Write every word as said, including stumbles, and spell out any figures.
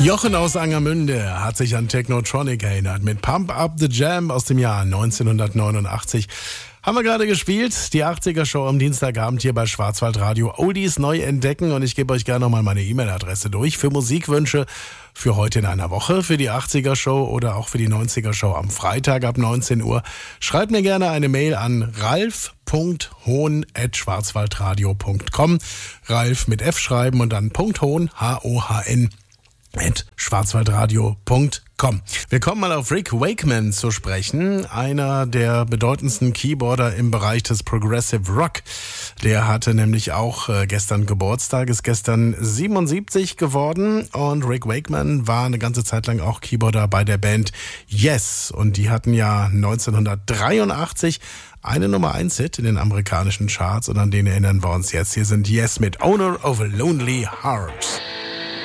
Jochen aus Angermünde hat sich an Technotronic erinnert mit Pump Up the Jam aus dem Jahr neunzehnhundertneunundachtzig. Haben wir gerade gespielt, die achtziger-Show am Dienstagabend hier bei Schwarzwaldradio. Oldies neu entdecken und ich gebe euch gerne nochmal meine E-Mail-Adresse durch für Musikwünsche für heute in einer Woche, für die achtziger-Show oder auch für die neunziger-Show am Freitag ab neunzehn Uhr. Schreibt mir gerne eine Mail an ralf punkt hohn at schwarzwaldradio punkt com. Ralf mit F schreiben und dann .hohn, H O H N, at schwarzwaldradio punkt com. Wir kommen mal auf Rick Wakeman zu sprechen, einer der bedeutendsten Keyboarder im Bereich des Progressive Rock. Der hatte nämlich auch äh, gestern Geburtstag, ist gestern siebenundsiebzig geworden und Rick Wakeman war eine ganze Zeit lang auch Keyboarder bei der Band Yes und die hatten ja neunzehnhundertdreiundachtzig eine Nummer eins Hit in den amerikanischen Charts und an den erinnern wir uns jetzt. Hier sind Yes mit Owner of a Lonely Heart.